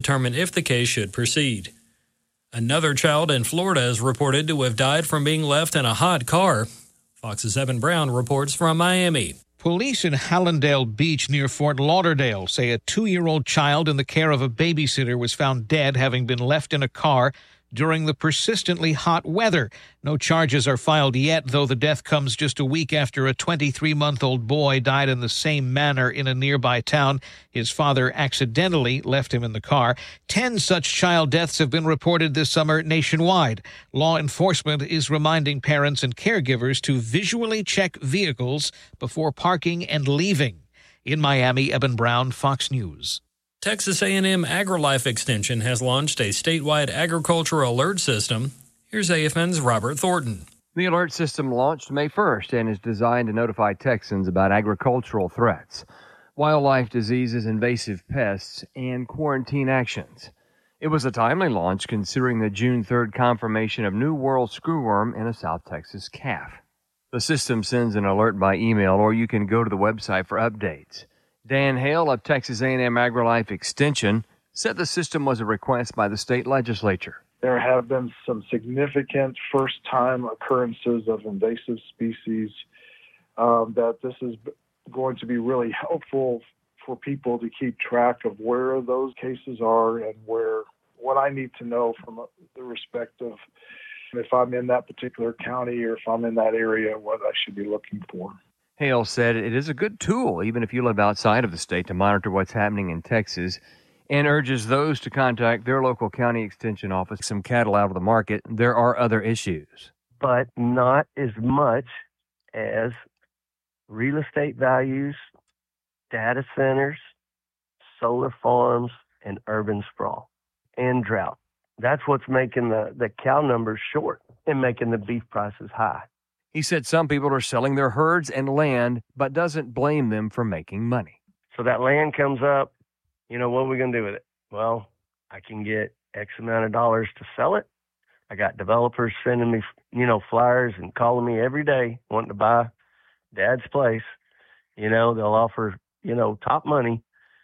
determine if the case should proceed. Another child in Florida is reported to have died from being left in a hot car. Fox's Evan Brown reports from Miami. Police in Hallandale Beach near Fort Lauderdale say a 2-year-old child in the care of a babysitter was found dead, having been left in a car during the persistently hot weather. No charges are filed yet, though the death comes just a week after a 23-month-old boy died in the same manner in a nearby town. His father accidentally left him in the car. 10 such child deaths have been reported this summer nationwide. Law enforcement is reminding parents and caregivers to visually check vehicles before parking and leaving. In Miami, Eben Brown, Fox News. Texas A&M AgriLife Extension has launched a statewide agricultural alert system. Here's AFN's Robert Thornton. The alert system launched May 1st and is designed to notify Texans about agricultural threats, wildlife diseases, invasive pests, and quarantine actions. It was a timely launch considering the June 3rd confirmation of New World screwworm in a South Texas calf. The system sends an alert by email, or you can go to the website for updates. Dan Hale of Texas A&M AgriLife Extension said the system was a request by the state legislature. There have been some significant first-time occurrences of invasive species that this is going to be really helpful for people to keep track of where those cases are and what I need to know from the respective, if I'm in that particular county or if I'm in that area, what I should be looking for. Hale said it is a good tool, even if you live outside of the state, to monitor what's happening in Texas, and urges those to contact their local county extension office. Some cattle out of the market. There are other issues, but not as much as real estate values, data centers, solar farms, and urban sprawl, and drought. That's what's making the cow numbers short and making the beef prices high. He said some people are selling their herds and land, but doesn't blame them for making money. So that land comes up, what are we going to do with it? Well, I can get X amount of dollars to sell it. I got developers sending me, flyers and calling me every day wanting to buy Dad's place. They'll offer, top money,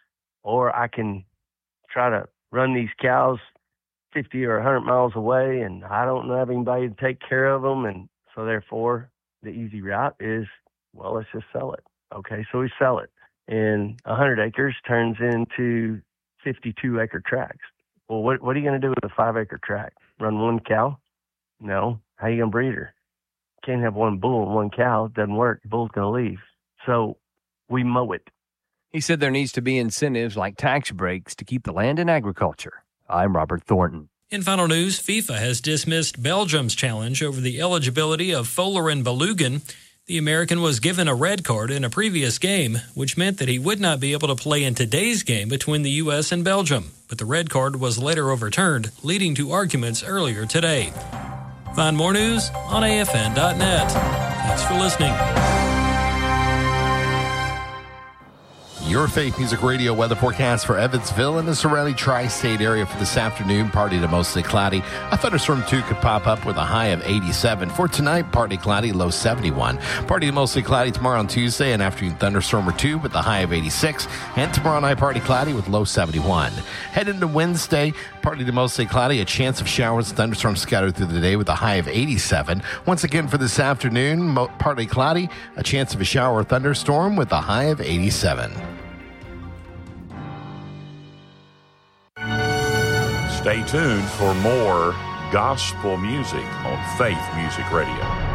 or I can try to run these cows 50 or 100 miles away, and I don't have anybody to take care of them, and so therefore, the easy route is, let's just sell it. Okay, so we sell it. And 100 acres turns into 52-acre tracts. Well, what are you going to do with a 5-acre tract? Run one cow? No. How are you going to breed her? Can't have one bull and one cow. It doesn't work. The bull's going to leave. So we mow it. He said there needs to be incentives like tax breaks to keep the land in agriculture. I'm Robert Thornton. In final news, FIFA has dismissed Belgium's challenge over the eligibility of Folarin Balogun. The American was given a red card in a previous game, which meant that he would not be able to play in today's game between the U.S. and Belgium. But the red card was later overturned, leading to arguments earlier today. Find more news on AFN.net. Thanks for listening. Your Faith Music Radio weather forecast for Evansville and the surrounding tri-state area for this afternoon. Partly to mostly cloudy. A thunderstorm, too, could pop up with a high of 87. For tonight, partly cloudy, low 71. Partly to mostly cloudy tomorrow on Tuesday, an afternoon thunderstorm or two with a high of 86. And tomorrow night, partly cloudy with low 71. Head into Wednesday, partly to mostly cloudy, a chance of showers, thunderstorms scattered through the day with a high of 87. Once again for this afternoon, partly cloudy, a chance of a shower or thunderstorm with a high of 87. Stay tuned for more gospel music on Faith Music Radio.